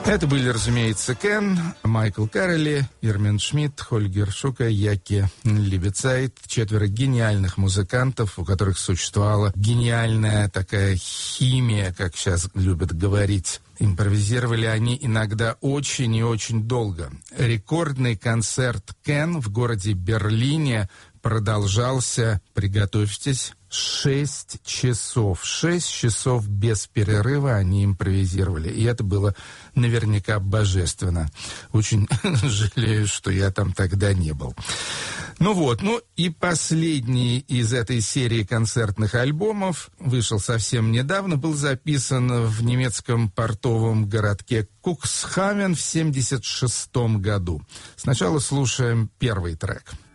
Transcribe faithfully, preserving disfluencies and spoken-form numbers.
Это были, разумеется, Кен, Майкл Каррелли, Ирмин Шмидт, Хольгер Шука, Яки Либецайт. Четверо гениальных музыкантов, у которых существовала гениальная такая химия, как сейчас любят говорить. Импровизировали они иногда очень и очень долго. Рекордный концерт Кен в городе Берлине продолжался, приготовьтесь, шесть часов. Шесть часов без перерыва они импровизировали. И это было наверняка божественно. Очень жалею, что я там тогда не был. Ну вот, ну и последний из этой серии концертных альбомов вышел совсем недавно, был записан в немецком портовом городке Куксхамен в семьдесят шестом году. Сначала слушаем первый трек.